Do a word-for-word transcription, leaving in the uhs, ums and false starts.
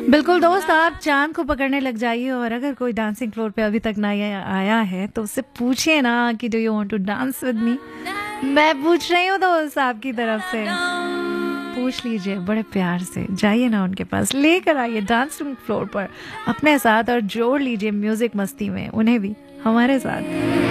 बिल्कुल दोस्त, आप चाँद को पकड़ने लग जाइए और अगर कोई डांसिंग फ्लोर पे अभी तक ना आया आया है तो उससे पूछिए ना कि do you want to dance with me. मैं पूछ रही हूँ दोस्त आपकी तरफ से, पूछ लीजिए बड़े प्यार से, जाइए ना उनके पास, लेकर आइए डांसिंग फ्लोर पर अपने साथ और जोड़ लीजिए म्यूजिक मस्ती में उन्हें भी हमारे साथ।